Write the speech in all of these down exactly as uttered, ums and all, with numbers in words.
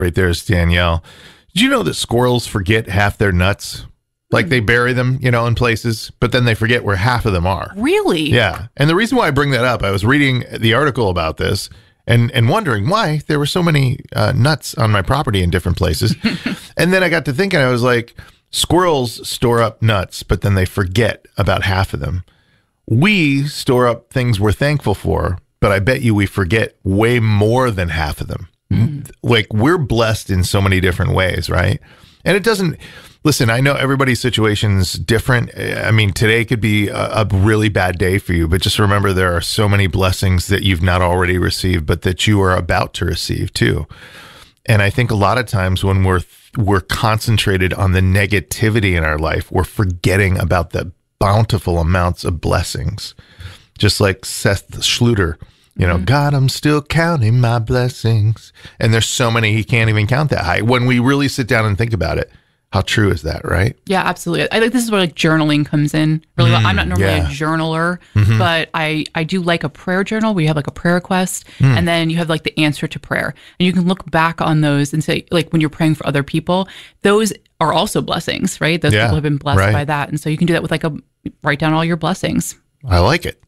Right there's Danielle. Did you know that squirrels forget half their nuts? Like they bury them, you know, in places, but then they forget where half of them are. Really? Yeah. And the reason why I bring that up, I was reading the article about this and, and wondering why there were so many uh, nuts on my property in different places. And then I got to thinking, I was like, squirrels store up nuts, but then they forget about half of them. We store up things we're thankful for, but I bet you we forget way more than half of them. Mm. Like we're blessed in so many different ways, right? And it doesn't, listen, I know everybody's situation's different. I mean, today could be a, a really bad day for you, but just remember there are so many blessings that you've not already received, but that you are about to receive too. And I think a lot of times when we're we're concentrated on the negativity in our life, we're forgetting about the bountiful amounts of blessings. Just like Seth Schluter, you know, mm-hmm. God, I'm still counting my blessings. And there's so many, he can't even count that high. When we really sit down and think about it, how true is that, right? Yeah, absolutely. I think this is where like journaling comes in really mm, well. I'm not normally yeah. a journaler, mm-hmm. but I, I do like a prayer journal where you have like a prayer request mm. and then you have like the answer to prayer. And you can look back on those and say, like when you're praying for other people, those are also blessings, right? Those yeah, people have been blessed right. by that. And so you can do that with like a, write down all your blessings. I like it.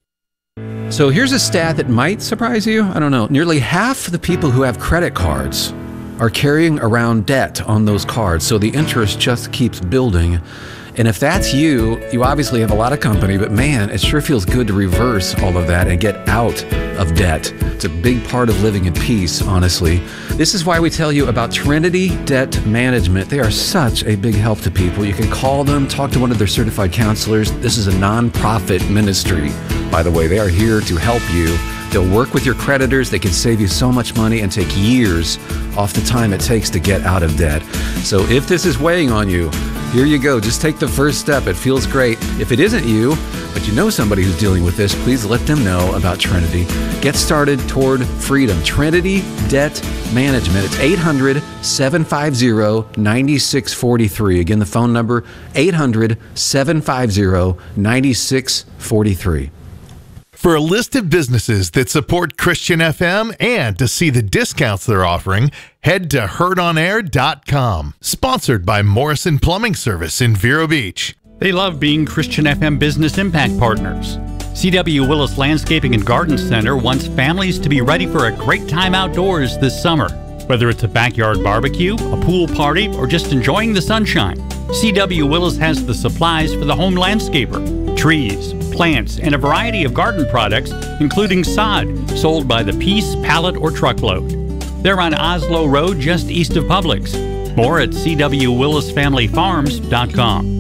So here's a stat that might surprise you. I don't know. Nearly half of the people who have credit cards are carrying around debt on those cards. So the interest just keeps building. And if that's you, you obviously have a lot of company, but man, it sure feels good to reverse all of that and get out of debt. It's a big part of living in peace, honestly. This is why we tell you about Trinity Debt Management. They are such a big help to people. You can call them, talk to one of their certified counselors. This is a nonprofit ministry, by the way. They are here to help you. They'll work with your creditors. They can save you so much money and take years off the time it takes to get out of debt. So if this is weighing on you, here you go. Just take the first step. It feels great. If it isn't you, but you know somebody who's dealing with this, please let them know about Trinity. Get started toward freedom. Trinity Debt Management. It's eight hundred, seven five zero, nine six four three. Again, the phone number, eight hundred, seven five zero, nine six four three. For a list of businesses that support Christian F M and to see the discounts they're offering, head to heard on air dot com. Sponsored by Morrison Plumbing Service in Vero Beach. They love being Christian F M Business Impact Partners. C W Willis Landscaping and Garden Center wants families to be ready for a great time outdoors this summer. Whether it's a backyard barbecue, a pool party, or just enjoying the sunshine, C W Willis has the supplies for the home landscaper. Trees, plants, and a variety of garden products, including sod, sold by the piece, pallet, or truckload. They're on Oslo Road, just east of Publix. More at c w willis family farms dot com.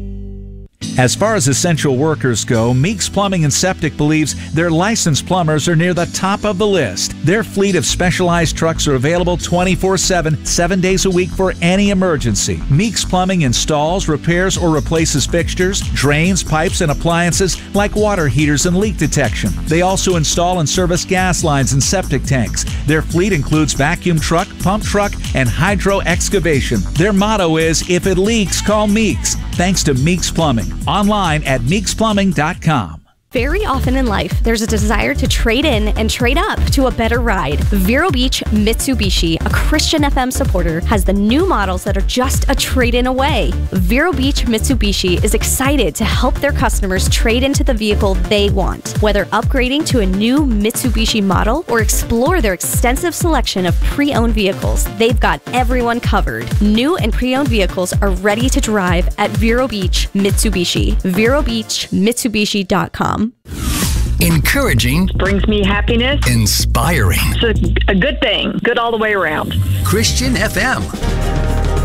As far as essential workers go, Meeks Plumbing and Septic believes their licensed plumbers are near the top of the list. Their fleet of specialized trucks are available twenty-four seven, seven days a week for any emergency. Meeks Plumbing installs, repairs, or replaces fixtures, drains, pipes, and appliances like water heaters and leak detection. They also install and service gas lines and septic tanks. Their fleet includes vacuum truck, pump truck, and hydro excavation. Their motto is, if it leaks, call Meeks. Thanks to Meeks Plumbing. Online at meeks plumbing dot com. Very often in life, there's a desire to trade in and trade up to a better ride. Vero Beach Mitsubishi, a Christian F M supporter, has the new models that are just a trade-in away. Vero Beach Mitsubishi is excited to help their customers trade into the vehicle they want. Whether upgrading to a new Mitsubishi model or explore their extensive selection of pre-owned vehicles, they've got everyone covered. New and pre-owned vehicles are ready to drive at Vero Beach Mitsubishi. vero beach mitsubishi dot com. Encouraging. Brings me happiness. Inspiring. It's a, a good thing. Good all the way around. Christian F M.